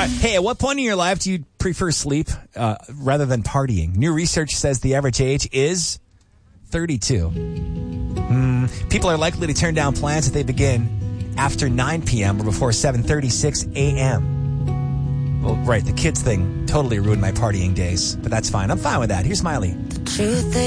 Hey, at what point in your life do you prefer sleep rather than partying? New research says the average age is 32. People are likely to turn down plans if they begin after 9 p.m. or before 7:36 a.m. Well, right, the kids thing totally ruined my partying days, but that's fine. I'm fine with that. Here's Miley. The truth is